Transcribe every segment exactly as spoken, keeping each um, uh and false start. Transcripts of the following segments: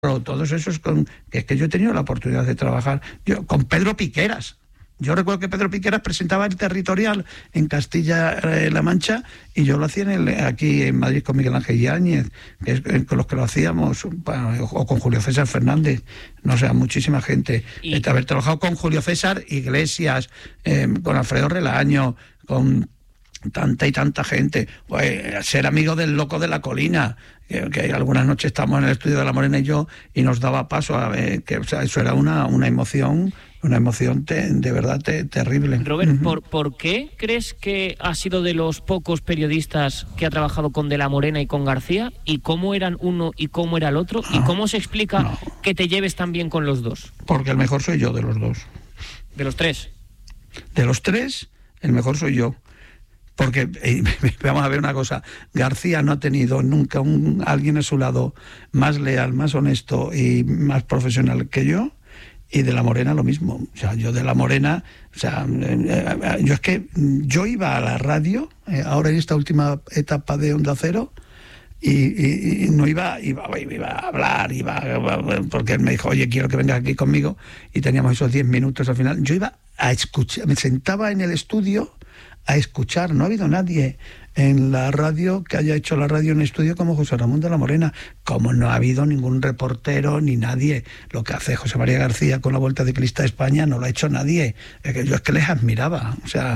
todos esos con que es que yo he tenido la oportunidad de trabajar yo con Pedro Piqueras. Yo recuerdo que Pedro Piqueras presentaba el Territorial en Castilla-La Mancha y yo lo hacía en el, aquí en Madrid con Miguel Ángel Yáñez, que es con los que lo hacíamos, o con Julio César Fernández, no sé, muchísima gente. Y... Este, haber trabajado con Julio César Iglesias, eh, con Alfredo Relaño, con tanta y tanta gente, pues, ser amigo del Loco de la Colina, que, que algunas noches estamos en el estudio de La Morena y yo, y nos daba paso a ver, que o sea, eso era una, una emoción, una emoción te, de verdad te, terrible. Robert, uh-huh. ¿por, ¿por qué crees que ha sido de los pocos periodistas que ha trabajado con De la Morena y con García? ¿Y cómo eran uno y cómo era el otro? No, ¿y cómo se explica no. que te lleves tan bien con los dos? Porque el mejor soy yo de los dos. ¿De los tres? De los tres, el mejor soy yo. Porque, eh, vamos a ver una cosa, García no ha tenido nunca un, alguien a su lado más leal, más honesto y más profesional que yo, y De la Morena lo mismo. O sea, yo De la Morena, o sea, eh, yo es que yo iba a la radio, eh, ahora en esta última etapa de Onda Cero, y, y, y no iba, iba, iba a hablar, iba, porque él me dijo, oye, quiero que vengas aquí conmigo, y teníamos esos diez minutos al final. Yo iba a escuchar, me sentaba en el estudio a escuchar. No ha habido nadie en la radio que haya hecho la radio en estudio como José Ramón de la Morena, como no ha habido ningún reportero ni nadie. Lo que hace José María García con la Vuelta Ciclista a España no lo ha hecho nadie. Yo es que les admiraba. O sea,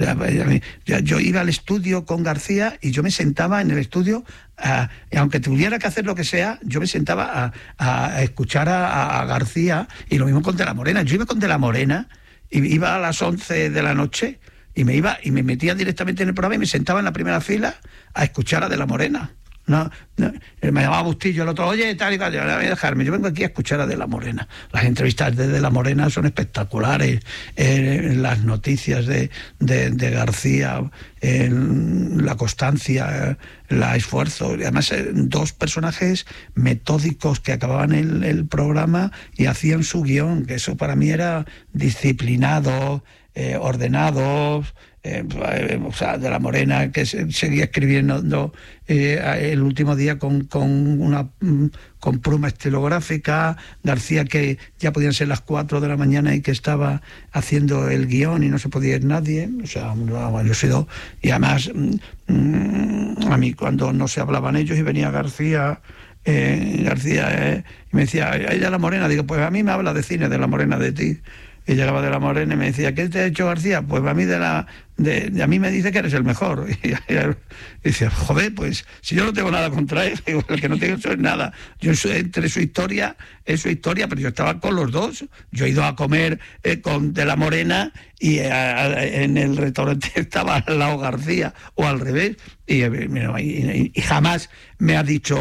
yo iba al estudio con García y yo me sentaba en el estudio, a, aunque tuviera que hacer lo que sea, yo me sentaba a, a escuchar a, a García, y lo mismo con De la Morena. Yo iba con De la Morena y iba a las once de la noche y me iba y me metía directamente en el programa y me sentaba en la primera fila a escuchar a De la Morena. No, no, me llamaba Bustillo el otro, oye, tal y tal, yo voy a dejarme, yo vengo aquí a escuchar a De la Morena. Las entrevistas de De la Morena son espectaculares, eh, las noticias de, de, de García, eh, la constancia, el esfuerzo, y además eh, dos personajes metódicos que acababan el, el programa y hacían su guión, que eso para mí era disciplinado, Eh, ordenados, eh, eh, o sea, De la Morena, que se, seguía escribiendo eh, el último día con, con una con pluma estilográfica, García que ya podían ser las cuatro de la mañana y que estaba haciendo el guión y no se podía ir nadie. O sea, bueno, yo he sido, y además mmm, a mí cuando no se hablaban ellos y venía García eh, García eh, y me decía, ella La Morena, digo, pues a mí me habla de cine De la Morena de ti. Y llegaba De la Morena y me decía, ¿qué te ha hecho García? Pues a mí de la de, de a mí me dice que eres el mejor. Y, y, y dice, joder, pues si yo no tengo nada contra él, digo, el que no tengo eso es nada. Yo entre su historia, es su historia, pero yo estaba con los dos. Yo he ido a comer eh, con De la Morena y a, a, en el restaurante estaba al lado García, o al revés, y, y, y jamás me ha dicho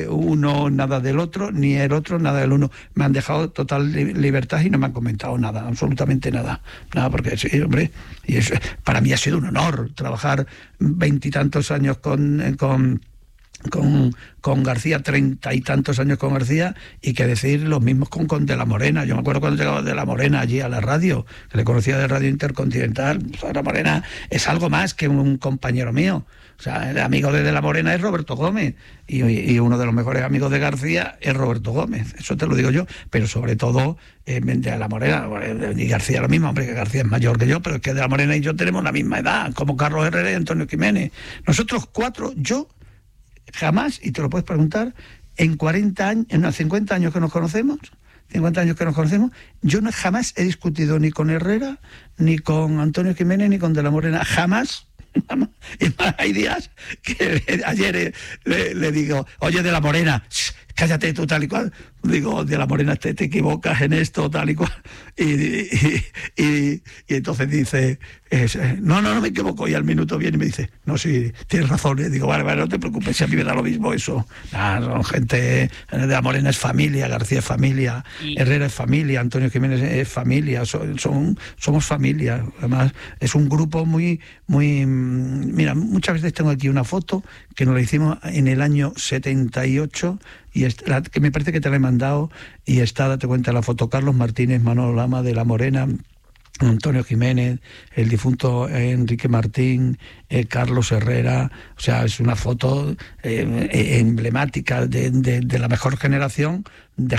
uno nada del otro, ni el otro nada del uno. Me han dejado total libertad y no me han comentado nada, absolutamente nada. Nada, porque sí, hombre, y eso, para mí ha sido un honor trabajar veintitantos años con... con Con, con García, treinta y tantos años con García, y que decir los mismos con, con De la Morena. Yo me acuerdo cuando llegaba De la Morena allí a la radio, que le conocía de Radio Intercontinental. De la Morena es algo más que un compañero mío. O sea, el amigo de De la Morena es Roberto Gómez, y, y uno de los mejores amigos de García es Roberto Gómez. Eso te lo digo yo, pero sobre todo eh, De la Morena y García lo mismo. Hombre, que García es mayor que yo, pero es que De la Morena y yo tenemos la misma edad, como Carlos Herrera y Antonio Jiménez. Nosotros cuatro, yo jamás, y te lo puedes preguntar, en cuarenta años, en los cincuenta años que nos conocemos, cincuenta años que nos conocemos, yo no jamás he discutido ni con Herrera, ni con Antonio Jiménez, ni con De la Morena, jamás. Y más, hay días que ayer le, le digo, oye, De la Morena, cállate tú, tal y cual. Digo, De la Morena, te, te equivocas en esto, tal y cual. Y, y, y, y entonces dice, es, no, no, no me equivoco. Y al minuto viene y me dice, no, sí, tienes razón. Y digo, vale, vale, no te preocupes, si a mí me da lo mismo eso. Nah, son gente, De la Morena es familia, García es familia, y... Herrera es familia, Antonio Jiménez es familia, son, son, somos familia. Además, es un grupo muy, muy... Mira, muchas veces tengo aquí una foto que nos la hicimos en el año setenta y ocho, y es, la, que me parece que te la he mandado, y está, date cuenta, la foto, Carlos Martínez, Manolo Lama, De la Morena, Antonio Jiménez, el difunto Enrique Martín, eh, Carlos Herrera. O sea, es una foto eh, emblemática de, de, de la mejor generación de